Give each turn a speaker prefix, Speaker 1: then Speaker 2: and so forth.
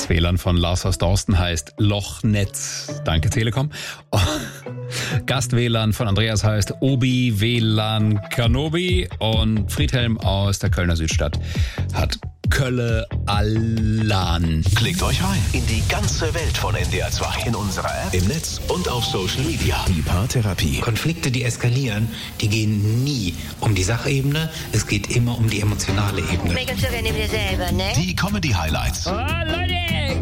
Speaker 1: Das WLAN von Lars aus Dorsten heißt Lochnetz. Danke Telekom. Gast-WLAN von Andreas heißt Obi WLAN Kanobi. Und Friedhelm aus der Kölner Südstadt hat Kölle Allan.
Speaker 2: Klickt euch rein in die ganze Welt von NDR 2. In unserer App, im Netz und auf Social Media. Die Paartherapie.
Speaker 3: Konflikte, die eskalieren, die gehen nie um die Sachebene. Es geht immer um die emotionale Ebene.
Speaker 4: Mega sogar neben dir selber, ne?
Speaker 2: Die Comedy-Highlights.
Speaker 4: Oh, Leute!